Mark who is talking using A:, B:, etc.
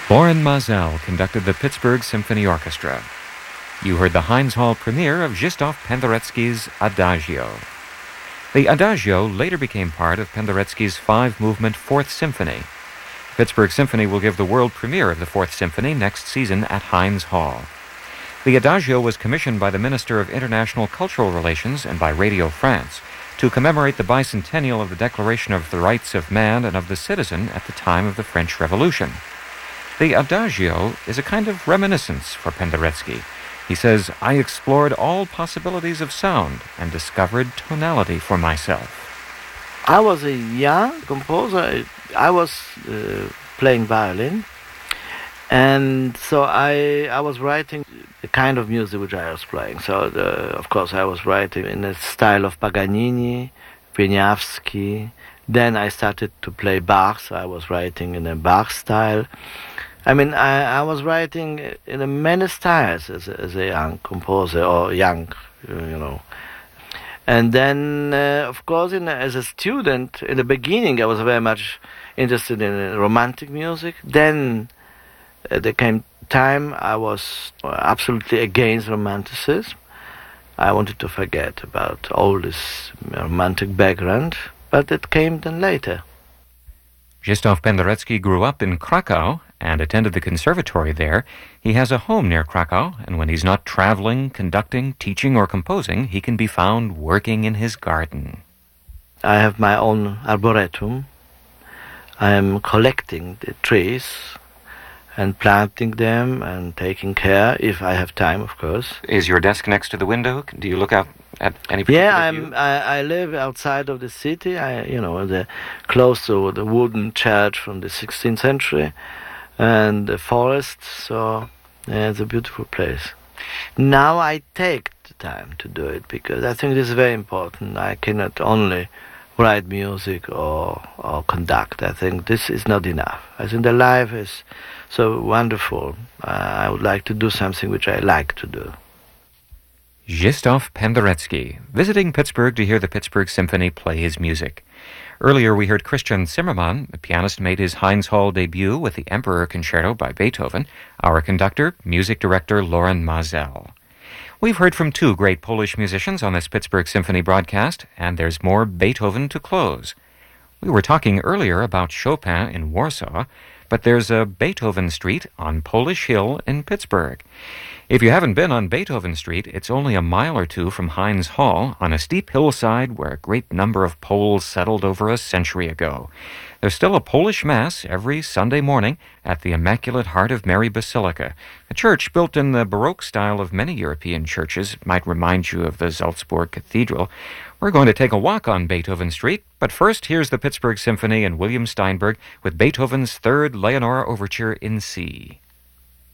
A: Loren Maazel conducted the Pittsburgh Symphony Orchestra. You heard the Heinz Hall premiere of Zdzisław Penderecki's Adagio. The Adagio later became part of Penderecki's five-movement Fourth Symphony. Pittsburgh Symphony will give the world premiere of the Fourth Symphony next season at Heinz Hall. The Adagio was commissioned by the Minister of International Cultural Relations and by Radio France to commemorate the bicentennial of the Declaration of the Rights of Man and of the Citizen at the time of the French Revolution. The Adagio is a kind of reminiscence for Penderecki. He says, "I explored all possibilities of sound and discovered tonality for myself."
B: I was a young composer. I was playing violin, and so I was writing the kind of music which I was playing. So, of course, I was writing in the style of Paganini, Wieniawski. Then I started to play Bach, so I was writing in a Bach style. I mean, I was writing in many styles as a young composer, or young, And then, of course, as a student, in the beginning, I was very much interested in romantic music. Then there came time I was absolutely against romanticism. I wanted to forget about all this romantic background, but it came then later.
A: Zdzisław Penderecki grew up in Krakow and attended the conservatory there. He has a home near Krakow, and when he's not traveling, conducting, teaching, or composing, he can be found working in his garden.
B: I have my own arboretum. I am collecting the trees and planting them and taking care, if I have time, of course.
A: Is your desk next to the window? Do you look out at any particular view?
B: I live outside of the city. Close to the wooden church from the 16th century and the forest. So it's a beautiful place. Now I take the time to do it because I think this is very important. I cannot only write music or conduct. I think this is not enough. I think the life is so wonderful. I would like to do something which I like to do.
A: Zdzisław Penderecki, visiting Pittsburgh to hear the Pittsburgh Symphony play his music. Earlier we heard Christian Zimmermann. The pianist made his Heinz Hall debut with the Emperor Concerto by Beethoven. Our conductor, music director Loren Maazel. We've heard from two great Polish musicians on this Pittsburgh Symphony broadcast, and there's more Beethoven to close. We were talking earlier about Chopin in Warsaw, but there's a Beethoven Street on Polish Hill in Pittsburgh. If you haven't been on Beethoven Street, it's only a mile or two from Heinz Hall on a steep hillside where a great number of Poles settled over a century ago. There's still a Polish Mass every Sunday morning at the Immaculate Heart of Mary Basilica. A church built in the Baroque style of many European churches. It might remind you of the Salzburg Cathedral. We're going to take a walk on Beethoven Street, but first here's the Pittsburgh Symphony and William Steinberg with Beethoven's Third Leonore Overture in C.